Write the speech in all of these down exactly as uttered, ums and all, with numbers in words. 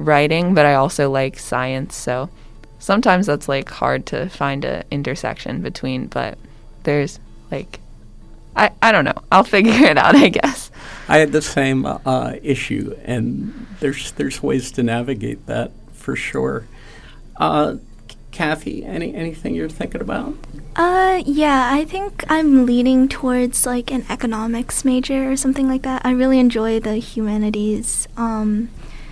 writing, but I also like science, so sometimes that's like hard to find a intersection between, but there's like I, I don't know. I'll figure it out, I guess. I had the same uh, issue, and there's there's ways to navigate that for sure. Uh, Kathy, any anything you're thinking about? Uh, yeah, I think I'm leaning towards like an economics major or something like that. I really enjoy the humanities. Um,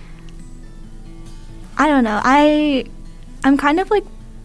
I don't know. I I'm kind of like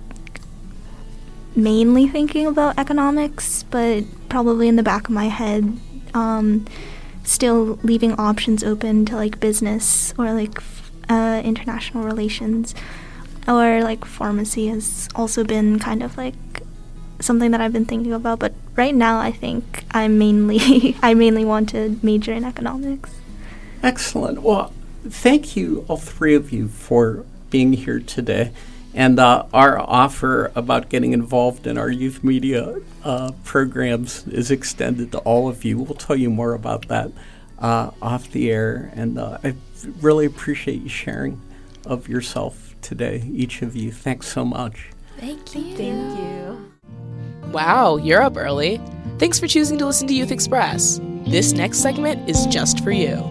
mainly thinking about economics, but probably in the back of my head, um, still leaving options open to like business or like f- uh, international relations, or like pharmacy has also been kind of like something that I've been thinking about. But right now, I think I mainly I mainly want to major in economics. Excellent. Well, thank you, all three of you, for being here today. And uh, our offer about getting involved in our youth media uh, programs is extended to all of you. We'll tell you more about that uh, off the air. And uh, I really appreciate you sharing of yourself today, each of you. Thanks so much. Thank you. Thank you. Wow, you're up early. Thanks for choosing to listen to Youth Express. This next segment is just for you.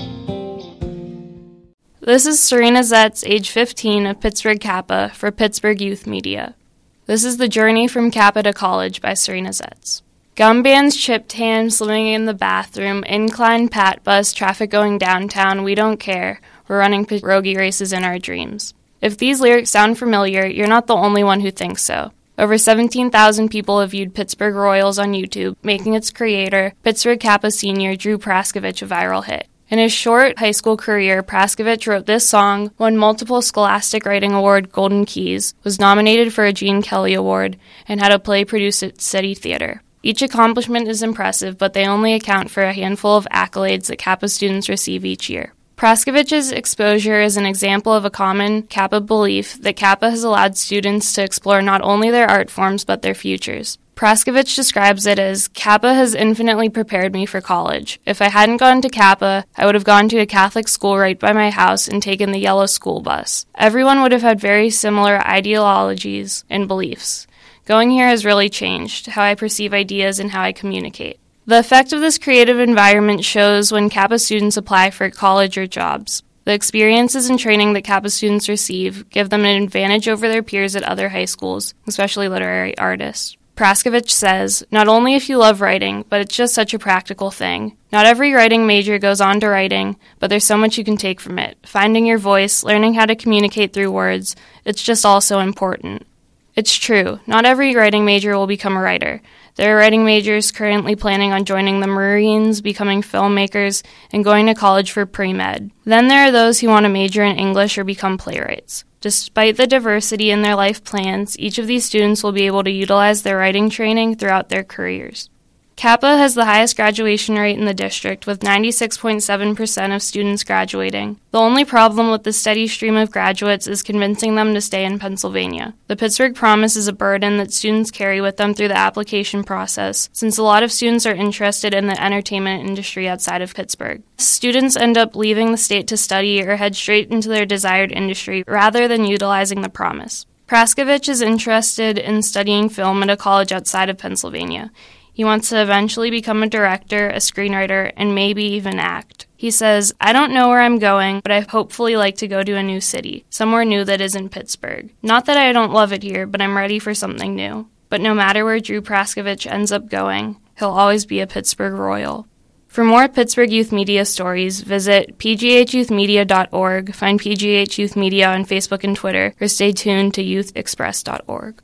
This is Serena Zetz, age fifteen, of Pittsburgh Kappa for Pittsburgh Youth Media. This is The Journey from Kappa to College by Serena Zetz. Gum bands, chipped hands, swimming in the bathroom, incline pat bus, traffic going downtown, we don't care. We're running pierogi races in our dreams. If these lyrics sound familiar, you're not the only one who thinks so. Over seventeen thousand people have viewed Pittsburgh Royals on YouTube, making its creator, Pittsburgh Kappa senior Drew Praskovich, a viral hit. In his short high school career, Praskovich wrote this song, won multiple Scholastic Writing Award Golden Keys, was nominated for a Gene Kelly Award, and had a play produced at City Theater. Each accomplishment is impressive, but they only account for a handful of accolades that Kappa students receive each year. Praskovich's exposure is an example of a common Kappa belief that Kappa has allowed students to explore not only their art forms but their futures. Praskovich describes it as, Kappa has infinitely prepared me for college. If I hadn't gone to Kappa, I would have gone to a Catholic school right by my house and taken the yellow school bus. Everyone would have had very similar ideologies and beliefs. Going here has really changed how I perceive ideas and how I communicate. The effect of this creative environment shows when Kappa students apply for college or jobs. The experiences and training that Kappa students receive give them an advantage over their peers at other high schools, especially literary artists. Praskovich says, not only if you love writing, but it's just such a practical thing. Not every writing major goes on to writing, but there's so much you can take from it. Finding your voice, learning how to communicate through words, it's just all so important. It's true, not every writing major will become a writer. There are writing majors currently planning on joining the Marines, becoming filmmakers, and going to college for pre-med. Then there are those who want to major in English or become playwrights. Despite the diversity in their life plans, each of these students will be able to utilize their writing training throughout their careers. Kappa has the highest graduation rate in the district, with ninety-six point seven percent of students graduating. The only problem with the steady stream of graduates is convincing them to stay in Pennsylvania. The Pittsburgh Promise is a burden that students carry with them through the application process, since a lot of students are interested in the entertainment industry outside of Pittsburgh. Students end up leaving the state to study or head straight into their desired industry rather than utilizing the Promise. Praskovich is interested in studying film at a college outside of Pennsylvania. He wants to eventually become a director, a screenwriter, and maybe even act. He says, I don't know where I'm going, but I hopefully like to go to a new city, somewhere new that isn't Pittsburgh. Not that I don't love it here, but I'm ready for something new. But no matter where Drew Praskovich ends up going, he'll always be a Pittsburgh Royal. For more Pittsburgh Youth Media stories, visit p g h youth media dot org, find P G H Youth Media on Facebook and Twitter, or stay tuned to youth express dot org.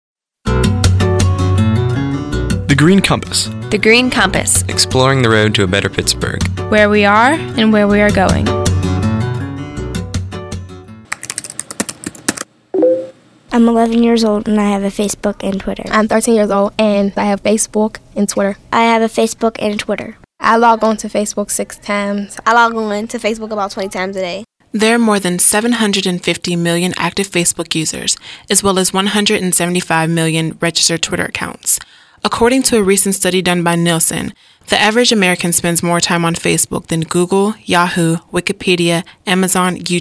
The Green Compass. The Green Compass. Exploring the road to a better Pittsburgh. Where we are and where we are going. I'm eleven years old and I have a Facebook and Twitter. I'm thirteen years old and I have Facebook and Twitter. I have a Facebook and Twitter. I log on to Facebook six times. I log on to Facebook about twenty times a day. There are more than seven hundred fifty million active Facebook users, as well as one hundred seventy-five million registered Twitter accounts. According to a recent study done by Nielsen, the average American spends more time on Facebook than Google, Yahoo, Wikipedia, Amazon, YouTube,